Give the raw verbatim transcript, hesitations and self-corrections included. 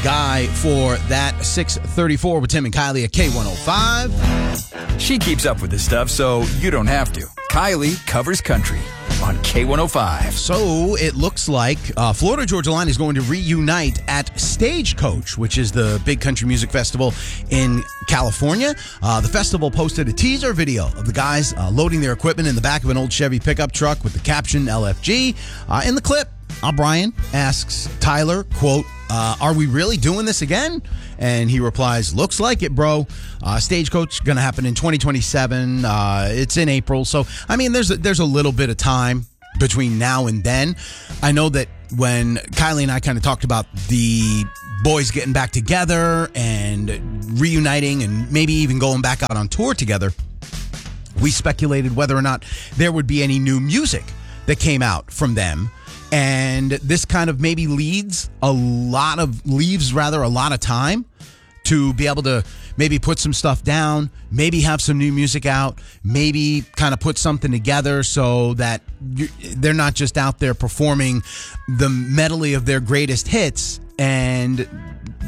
Guy for that six thirty-four with Tim and Kylie at K one oh five. She keeps up with this stuff, so you don't have to. Kylie covers country on K one oh five. So it looks like uh, Florida Georgia Line is going to reunite at Stagecoach, which is the big country music festival in California. Uh, the festival posted a teaser video of the guys uh, loading their equipment in the back of an old Chevy pickup truck with the caption L F G. Uh, in the clip, O'Brien asks Tyler, quote, Uh, are we really doing this again? And he replies, looks like it, bro. Uh, Stagecoach going to happen in twenty twenty-seven. Uh, it's in April. So, I mean, there's a, there's a little bit of time between now and then. I know that when Kylie and I kind of talked about the boys getting back together and reuniting and maybe even going back out on tour together, we speculated whether or not there would be any new music that came out from them. And this kind of maybe leads a lot of, leaves rather a lot of time to be able to maybe put some stuff down, maybe have some new music out, maybe kind of put something together so that they're not just out there performing the medley of their greatest hits and